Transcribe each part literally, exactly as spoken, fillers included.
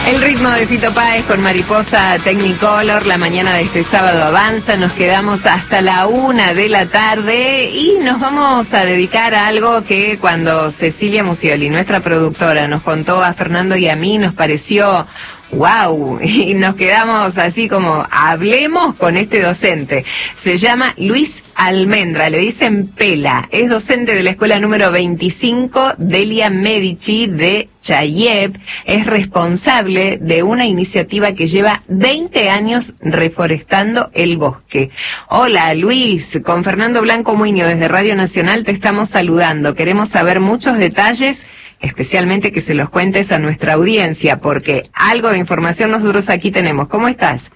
El ritmo de Fito Páez con Mariposa Technicolor, la mañana de este sábado avanza, nos quedamos hasta la una de la tarde y nos vamos a dedicar a algo que cuando Cecilia Musioli, nuestra productora, nos contó a Fernando y a mí, nos pareció wow, y nos quedamos así como, hablemos con este docente. Se llama Luis Almendra, le dicen Pela, es docente de la escuela número veinticinco Delia Medici de Chayep, es responsable de una iniciativa que lleva veinte años reforestando el bosque. Hola Luis, con Fernando Blanco Muñoz desde Radio Nacional te estamos saludando, queremos saber muchos detalles, especialmente que se los cuentes a nuestra audiencia, porque algo de información nosotros aquí tenemos. ¿Cómo estás?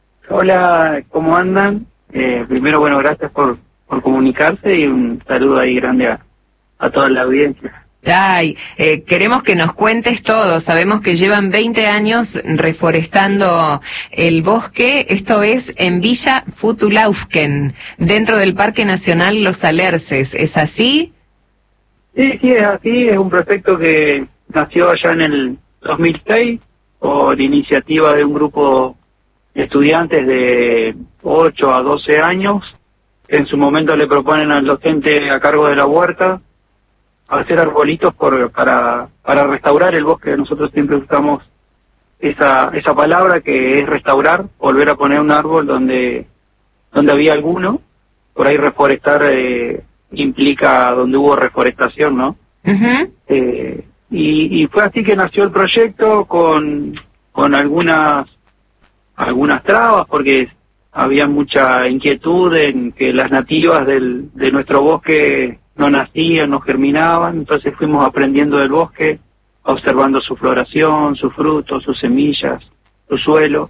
Hola, ¿cómo andan? Eh, primero, bueno, gracias por, por comunicarse y un saludo ahí grande a, a toda la audiencia. Ay, eh, queremos que nos cuentes todo. Sabemos que llevan veinte años reforestando el bosque. Esto es en Villa Futulaufken, dentro del Parque Nacional Los Alerces. ¿Es así? Sí, sí, es así. Es un proyecto que nació allá en el dos mil seis por iniciativa de un grupo de estudiantes de ocho a doce años. En su momento le proponen al docente a cargo de la huerta hacer arbolitos por, para, para restaurar el bosque. Nosotros siempre usamos esa, esa palabra que es restaurar, volver a poner un árbol donde, donde había alguno. Por ahí reforestar eh, implica donde hubo reforestación, ¿no? Uh-huh. Eh, y, y fue así que nació el proyecto con, con algunas, algunas trabas, porque había mucha inquietud en que las nativas del, de nuestro bosque no nacían, no germinaban, entonces fuimos aprendiendo del bosque, observando su floración, sus frutos, sus semillas, su suelo,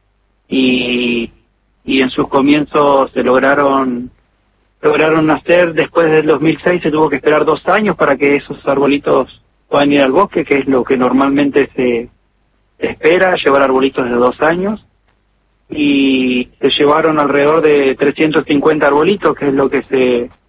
y, y en sus comienzos se lograron lograron nacer. Después del dos mil seis se tuvo que esperar dos años para que esos arbolitos puedan ir al bosque, que es lo que normalmente se espera, llevar arbolitos de dos años, y se llevaron alrededor de trescientos cincuenta arbolitos, que es lo que se